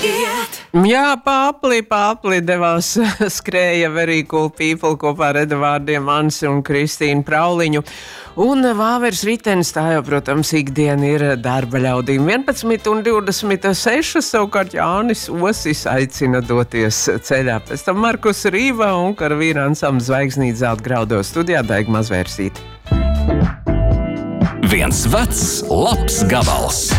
iet. Jā, Papli devās skrēja Very Cool People kopā ar Edvārdiem Ansi un Kristīnu Prauliņu. Un Vāveres ritenis tā jau, protams, ikdiena ir darba ļaudīm 11:26, savukārt Jānis Osis aicina doties ceļā. Pēc tam Markus Rīva un karavīra ansambļa Zvaigznīt zelta graudos studijā Daiga Mazvērsīte. Viens vecs, labs gabals.